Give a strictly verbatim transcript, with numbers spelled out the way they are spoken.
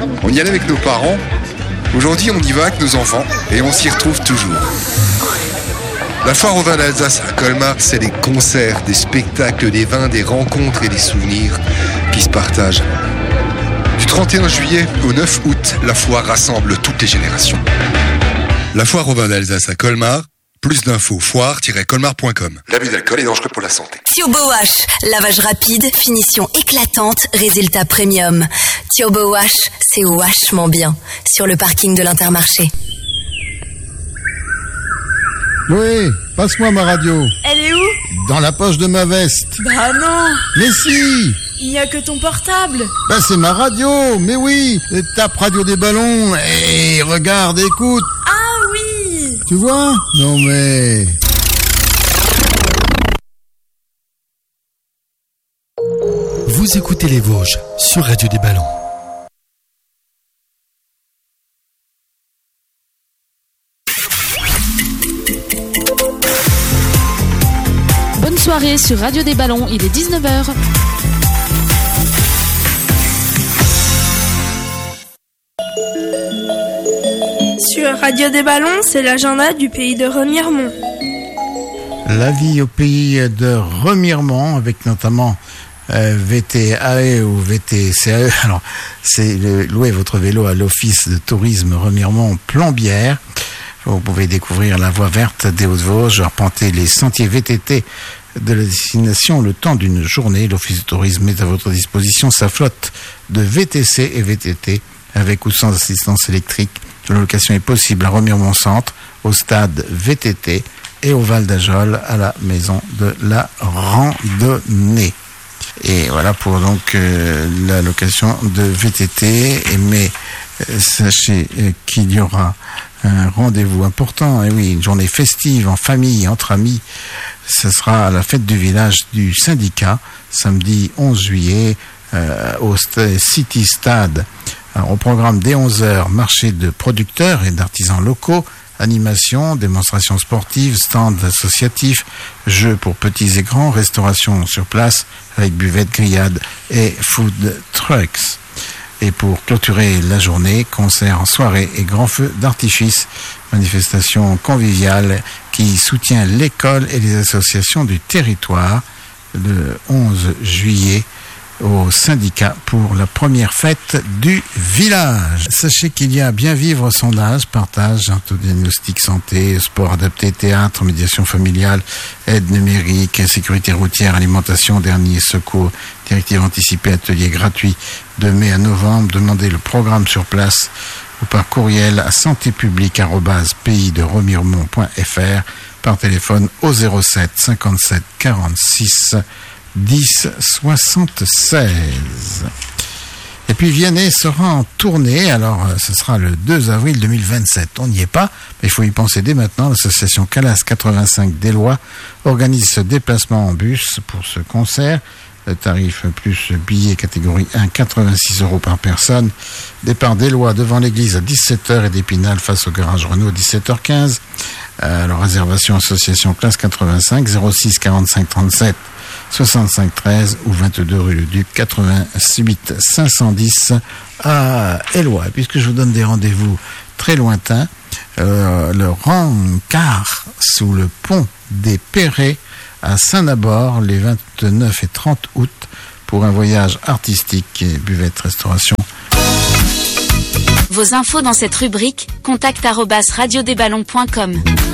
On y allait avec nos parents. Aujourd'hui, on y va avec nos enfants et on s'y retrouve toujours. La foire au vin d'Alsace à Colmar, c'est des concerts, des spectacles, des vins, des rencontres et des souvenirs qui se partagent. Du trente et un juillet au neuf août, la foire rassemble toutes les générations. La foire au vin d'Alsace à Colmar. Plus d'infos, foire tiret colmar point com. L'abus d'alcool est dangereux pour la santé. Turbo Wash, lavage rapide, finition éclatante, résultat premium. Turbo Wash, c'est vachement bien. Sur le parking de l'Intermarché. Oui, passe-moi ma radio. Elle est où? Dans la poche de ma veste. Bah non. Mais si. Il n'y a que ton portable. Bah c'est ma radio, mais oui. Tape Radio des Ballons et regarde, écoute. Ah oui. Tu vois? Non mais... Vous écoutez les Vosges sur Radio des Ballons. Bonne soirée sur Radio des Ballons, il est dix-neuf heures. Sur Radio des Ballons, c'est l'agenda du pays de Remiremont. La vie au pays de Remiremont, avec notamment euh, V T A E ou V T C A E. Alors, c'est le, louer votre vélo à l'Office de tourisme Remiremont-Plombières. Vous pouvez découvrir la voie verte des Hauts-de-Vosges, arpenter les sentiers V T T de la destination le temps d'une journée. L'Office de tourisme met à votre disposition sa flotte de V T C et V T T avec ou sans assistance électrique. La location est possible à Remiremont-Centre, au stade V T T et au Val d'Ajol à la maison de la randonnée. Et voilà pour donc euh, la location de V T T. Mais euh, sachez euh, qu'il y aura un rendez-vous important, et oui, une journée festive en famille, entre amis. Ce sera à la fête du village du syndicat, samedi onze juillet, euh, au City Stade. Alors, au programme dès onze heures, marché de producteurs et d'artisans locaux, animation, démonstrations sportives, stands associatifs, jeux pour petits et grands, restauration sur place avec buvette, grillade et food trucks. Et pour clôturer la journée, concert en soirée et grand feu d'artifice, manifestation conviviale qui soutient l'école et les associations du territoire le onze juillet au syndicat pour la première fête du village. Sachez qu'il y a Bien Vivre sondage, partage, diagnostic santé, sport adapté, théâtre, médiation familiale, aide numérique, sécurité routière, alimentation, dernier secours, directive anticipée, atelier gratuit de mai à novembre. Demandez le programme sur place ou par courriel à santé publique arobase pays de remiremont point f r, par téléphone au zéro sept cinquante-sept quarante-six dix soixante-seize. Et puis Vianney sera en tournée, alors ce sera le deux avril deux mille vingt-sept. On n'y est pas, mais il faut y penser dès maintenant. L'association Calas quatre-vingt-cinq d'Éloie organise ce déplacement en bus pour ce concert. Le tarif plus billet catégorie un, quatre-vingt-six euros par personne. Départ d'Éloie devant l'église à dix-sept heures et d'Épinal face au garage Renault à dix-sept heures quinze. Euh, alors réservation association Classe quatre-vingt-cinq, zéro six quarante-cinq trente-sept soixante-cinq treize ou vingt-deux rue Le Duc, quatre-vingt-huit cinq cent dix à Éloie. Puisque je vous donne des rendez-vous très lointains, euh, le rencard sous le pont des Perrets à Saint-Nabord les vingt-neuf et trente août pour un voyage artistique et buvette restauration. Vos infos dans cette rubrique, contact arobase radio des ballons point com.